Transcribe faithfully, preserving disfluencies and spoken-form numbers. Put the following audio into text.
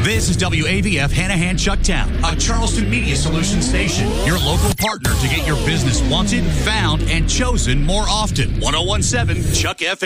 This is W A V F Hanahan Chucktown, a Charleston Media Solutions station. Your local partner to get your business wanted, found, and chosen more often. ten seventeen Chuck F M.